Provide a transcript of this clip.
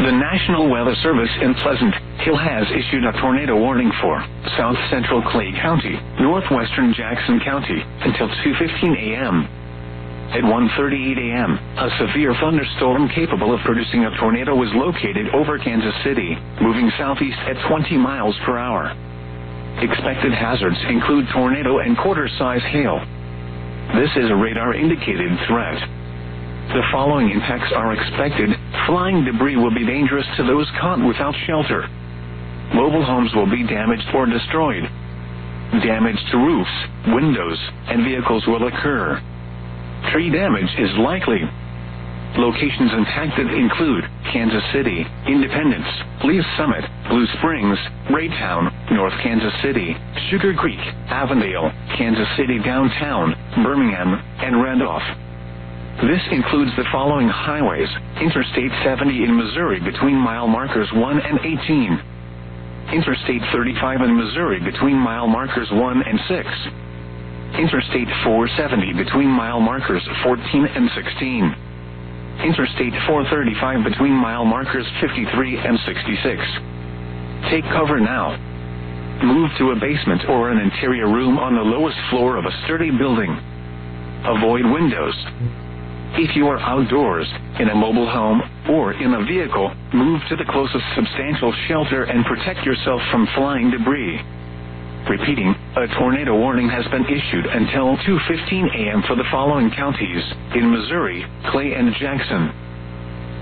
The National Weather Service in Pleasant Hill has issued a tornado warning for south central Clay County, northwestern Jackson County, until 2:15 a.m. At 1:38 a.m., a severe thunderstorm capable of producing a tornado was located over Kansas City, moving southeast at 20 miles per hour. Expected hazards include tornado and quarter-size hail. This is a radar-indicated threat. The following impacts are expected. Flying debris will be dangerous to those caught without shelter. Mobile homes will be damaged or destroyed. Damage to roofs, windows, and vehicles will occur. Tree damage is likely. Locations impacted include Kansas City, Independence, Lee's Summit, Blue Springs, Raytown, North Kansas City, Sugar Creek, Avondale, Kansas City Downtown, Birmingham, and Randolph. This includes the following highways: Interstate 70 in Missouri between mile markers 1 and 18. Interstate 35 in Missouri between mile markers 1 and 6. Interstate 470 between mile markers 14 and 16. Interstate 435 between mile markers 53 and 66. Take cover now. Move to a basement or an interior room on the lowest floor of a sturdy building. Avoid windows. If you are outdoors, in a mobile home, or in a vehicle, move to the closest substantial shelter and protect yourself from flying debris. Repeating, a tornado warning has been issued until 2:15 a.m. for the following counties in Missouri: Clay and Jackson.